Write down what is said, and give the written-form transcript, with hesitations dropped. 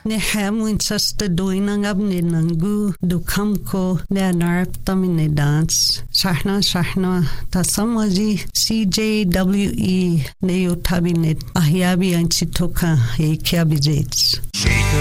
Ne hamuin sasta doinangab ne nangu do kamko ne anarptam ne dance. Sahna ta samaji CJWE ne yotabinet ahyabi anchitoka e kiabizets.